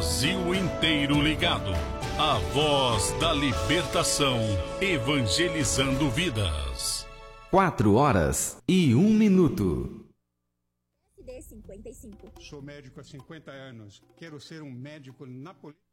Brasil inteiro ligado. A voz da libertação, evangelizando vidas. 4h01. SD 55. Sou médico há 50 anos. Quero ser um médico na polícia.